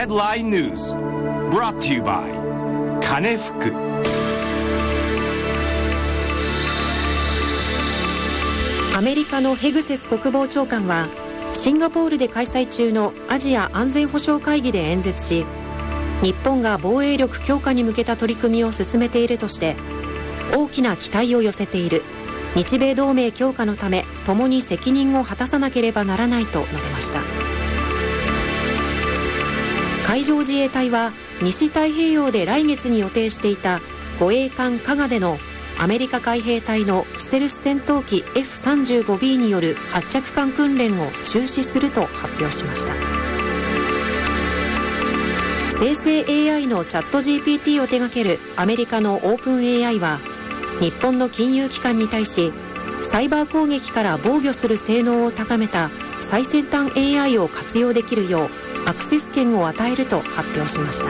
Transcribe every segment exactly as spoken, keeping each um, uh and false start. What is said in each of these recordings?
Headline News brought to you by 金福。 アメリカのヘグセス国防長官はシンガポールで開催中のアジア安全保障会議で演説し、日本が防衛力強化に向けた取り組みを進めているとして大きな期待を寄せている。日米同盟強化のため共に責任を果たさなければならないと述べました。海上自衛隊は西太平洋で来月に予定していた護衛艦加賀でのアメリカ海兵隊のステルス戦闘機 エフさんじゅうごビー による発着艦訓練を中止すると発表しました。生成 エーアイ のチャット ジーピーティー を手掛けるアメリカのオープン エーアイ は日本の金融機関に対しサイバー攻撃から防御する性能を高めた最先端 エーアイ を活用できるようアクセス権を与えると発表しました。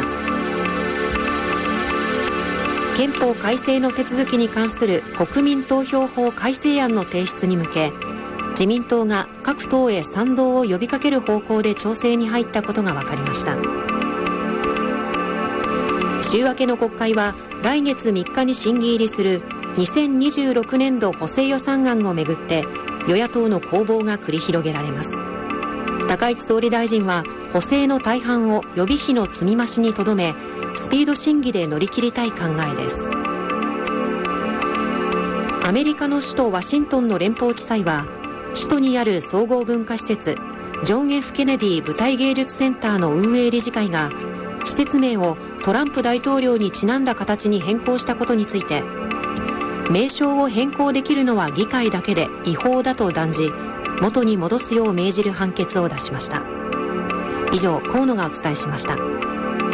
憲法改正の手続きに関する国民投票法改正案の提出に向け、自民党が各党へ賛同を呼びかける方向で調整に入ったことが分かりました。週明けの国会は来月みっかに審議入りするにせんにじゅうろくねんど補正予算案をめぐって与野党の攻防が繰り広げられます。高市総理大臣は補正の大半を予備費の積み増しにとどめ、スピード審議で乗り切りたい考えです。アメリカの首都ワシントンの連邦地裁は首都にある総合文化施設ジョン・ F ・ケネディ舞台芸術センターの運営理事会が施設名をトランプ大統領にちなんだ形に変更したことについて、名称を変更できるのは議会だけで違法だと断じ、元に戻すよう命じる判決を出しました。以上、河野がお伝えしました。